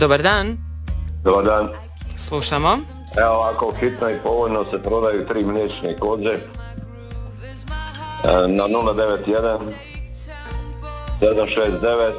Dobar dan. Dobar dan. Slušamo. Evo ovako, hitno i povoljno se prodaju 3 mliječne koze na 091 769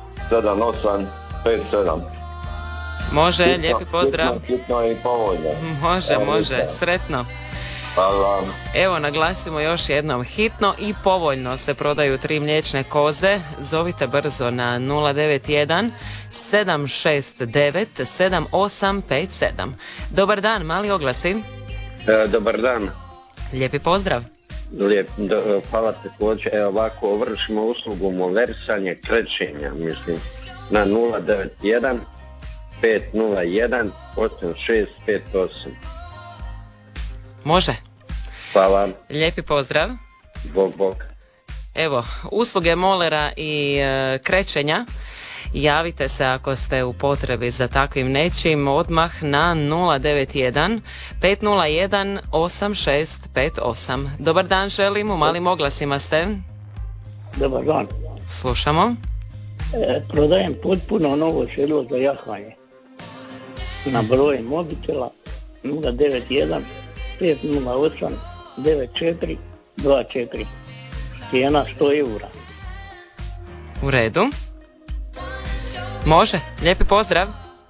7857. Može, Hitno, lijepi pozdrav. Hitno i povoljno. Može, sretno. Hvala. Evo, naglasimo još jednom, hitno i povoljno se prodaju 3 mliječne koze. Zovite brzo na 091 769 7857. Dobar dan, mali oglasi. Dobar dan. Lijepi pozdrav. Hvala također. Evo ovako, vršimo uslugu moversanje krećenja, mislim, na 091 501 8658. Može. Hvala. Lijepi pozdrav. Bog. Evo, usluge molera i krećenja. Javite se ako ste u potrebi za takvim nečim odmah na 091 501 8658. Dobar dan želim, u malim oglasima ste. Dobar dan. Slušamo. Prodajem potpuno novo sedlo za jahanje. Na broj mobitela 091 508 9424. Cijena 100 eura. U redu. Može, lijepi pozdrav.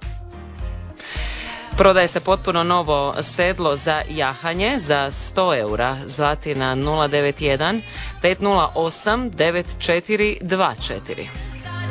Prodaje se potpuno novo sedlo za jahanje za 100 eura. Zvati na 091 508 9424.